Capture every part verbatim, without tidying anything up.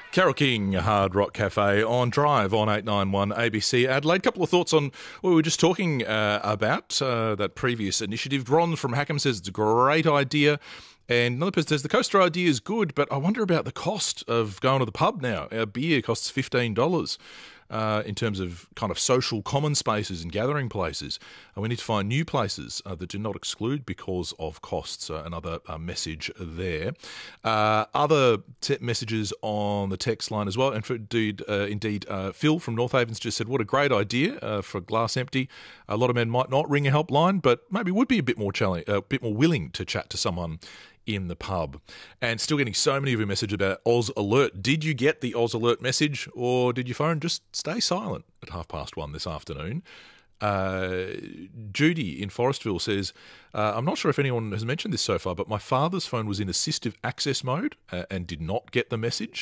Carole King, Hard Rock Cafe on Drive on eight ninety-one A B C Adelaide. Couple of thoughts on what we were just talking uh, about, uh, that previous initiative. Ron from Hackham says it's a great idea. And another person says the coaster idea is good, but I wonder about the cost of going to the pub now. Our beer costs fifteen dollars. Uh, in terms of kind of social common spaces and gathering places. Uh, we need to find new places uh, that do not exclude because of costs. Uh, another uh, message there. Uh, other te- messages on the text line as well. And for, indeed, uh, indeed uh, Phil from North Havens just said, what a great idea uh, for Glass Empty. A lot of men might not ring a helpline, but maybe would be a bit more challenge, a bit more willing to chat to someone in the pub. And still getting so many of your messages about Oz Alert. Did you get the Oz Alert message, or did your phone just stay silent at half past one this afternoon? Uh, Judy in Forestville says, uh, I'm not sure if anyone has mentioned this so far, but my father's phone was in assistive access mode uh, and did not get the message.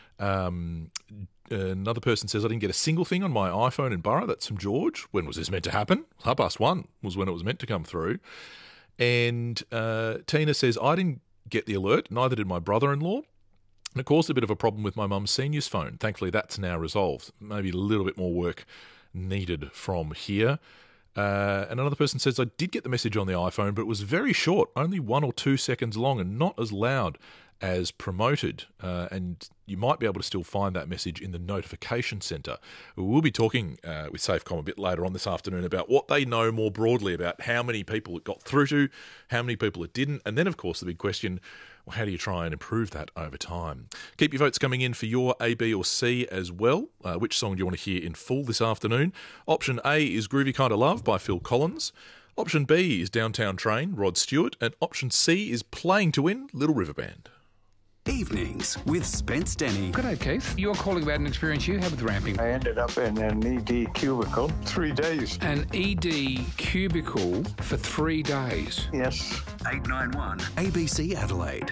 Um, another person says, I didn't get a single thing on my iPhone in Borough. That's from George. When was this meant to happen? Half past one was when it was meant to come through. And uh, Tina says, I didn't get the alert, neither did my brother-in-law. And it caused a bit of a problem with my mum's senior's phone. Thankfully, that's now resolved. Maybe a little bit more work needed from here. Uh, and another person says, I did get the message on the iPhone, but it was very short, only one or two seconds long and not as loud as promoted. Uh, and you might be able to still find that message in the notification centre. We'll be talking uh, with Safecom a bit later on this afternoon about what they know more broadly about how many people it got through to, how many people it didn't, and then, of course, the big question, well, how do you try and improve that over time? Keep your votes coming in for your A, B or C as well. Uh, which song do you want to hear in full this afternoon? Option A is Groovy Kinda Love by Phil Collins. Option B is Downtown Train, Rod Stewart. And option C is Playing to Win, Little River Band. Evenings with Spence Denny. Good day, Keith. You're calling about an experience you had with ramping. I ended up in an E D cubicle three days. An E D cubicle for three days? Yes. eight ninety-one A B C Adelaide.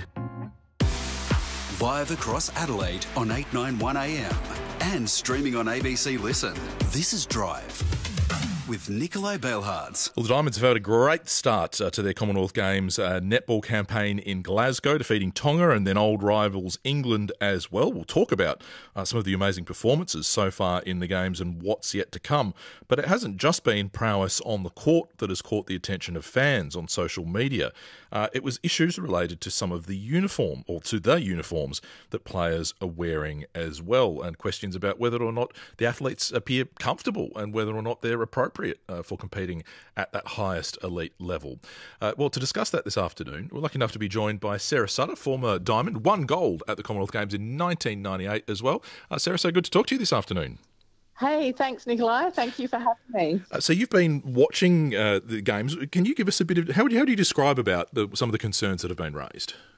Live across Adelaide on eight ninety-one A M and streaming on A B C Listen. This is Drive with Nikolai Belhards. Well, the Diamonds have had a great start uh, to their Commonwealth Games uh, netball campaign in Glasgow, defeating Tonga and then old rivals England as well. We'll talk about uh, some of the amazing performances so far in the games and what's yet to come. But it hasn't just been prowess on the court that has caught the attention of fans on social media. Uh, it was issues related to some of the uniform, or to the uniforms that players are wearing as well, and questions about whether or not the athletes appear comfortable and whether or not they're appropriate Uh, for competing at that highest elite level. Uh, well, to discuss that this afternoon, we're lucky enough to be joined by Sarah Sutter, former Diamond, won gold at the Commonwealth Games in nineteen ninety-eight as well. Uh, Sarah, so good to talk to you this afternoon. Hey, thanks, Nikolai. Thank you for having me. Uh, so you've been watching uh, the games. Can you give us a bit of, how, do you, how do you describe about the, some of the concerns that have been raised?